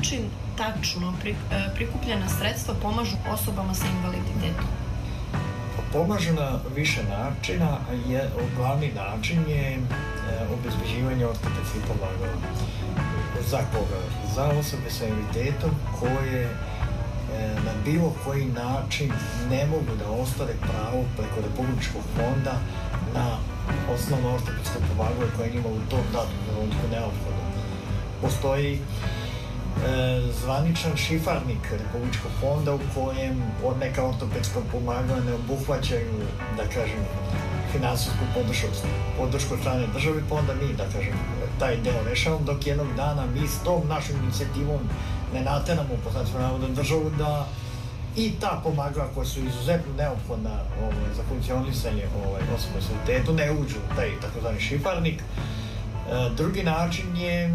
način tačno prikupljena sredstva pomažu osobama sa invaliditetom? Pomažu na više načina, glavni način je obezbeđivanje ortopedskih pomagala. Za koga? Za osobe sa invaliditetom koje na bilo koji način ne mogu da ostvare pravo preko Republičkog fonda na osnovno ortopedsko pomagalo koje njima u tom datom trenutku neophodno. Postoji zvaničan šifarnik Republičkog fonda u kojem neka ortopedska pomagala ne obuhvaćaju, da kažem, finansijsku podršku od strane države, pa onda mi, da kažem, taj deo rešavamo, dok jednog dana mi s tom našom inicijativom ne nateramo državu da i ta pomagala koja su izuzetno neophodna za funkcionisanje osoba sa invaliditetom ne uđu u taj takozvani šifarnik. Drugi način je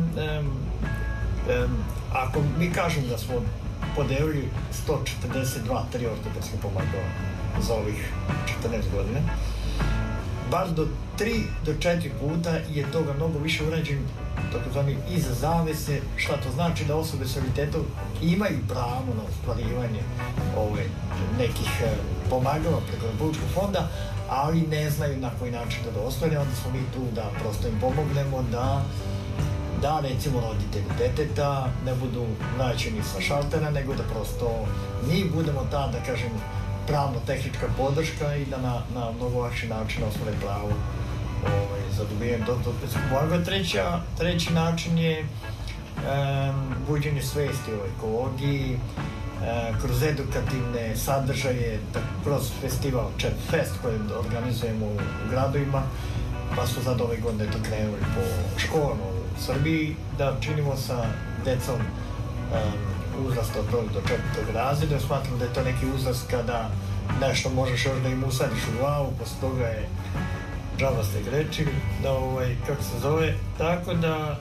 ako mi kažemo da smo podelili 142 ortopedske pomagala za ovih 14 godina, bar do 3 do 4 puta je toga mnogo više urađen takozvani iza zavese, šta to znači da osobe sa invaliditetom imaju pravo na ostvarivanje nekih pomagala preko Republičkog fonda, ali ne znaju na koji način da ostvare. Onda smo mi tu da prosto im pomognemo da recimo roditelji deteta ne budu vraćeni sa šaltera, nego da prosto mi budemo ta, da kažem, pravno-tehnička podrška i da na mnogo lakši način ostvare pravo za dobijanje ortopedskog pomagala. Treći način je buđenje svesti o ekologiji, kroz edukativne sadržaje, kroz festival Čep Fest koji organizujemo u gradovima, pa su sad ove godine to krenuli po školama u Srbiji, da činimo sa decom uzrasta od 1. do 4. razreda. Smatram da je to neki uzrast kada nešto možeš još da im usadiš u glavu, posle toga je džaba ste grečili, kako se zove, tako da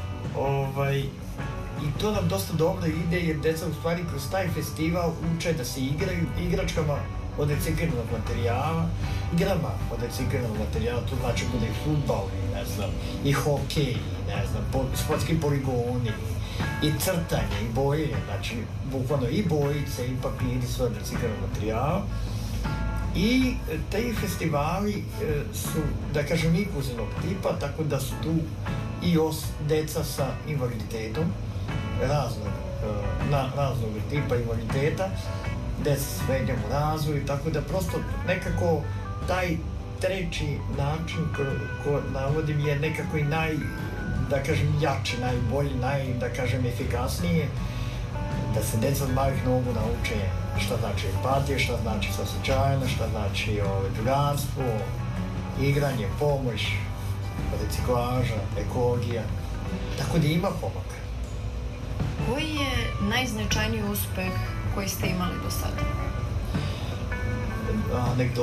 i to nam dosta dobro ide, jer deca u stvari kroz taj festival uče da se igraju igračkama od recikliranog materijala, igrama od recikliranog materijala, to znači bude i fudbal, i hokej, sportski poligoni, i crtanje, i bojenje, znači bukvalno i bojice, i papiri, sve od recikliranog materijala. I te festivali su, da kažem, inkluzivnog tipa, tako da su tu i deca sa invaliditetom, raznog tipa invaliditeta, deca s srednjom u razvoju, tako da prosto nekako taj treći način koji navodim je nekako i da kažem, jači, najbolji, da kažem, efikasnije, da se deca od malih nogu nauče šta znači empatija, šta znači saosećajnost, šta znači drugarstvo, igranje, pomoć, reciklaža, ekologija, tako da ima pomak. Koji je najznačajniji uspeh koji ste imali do sada?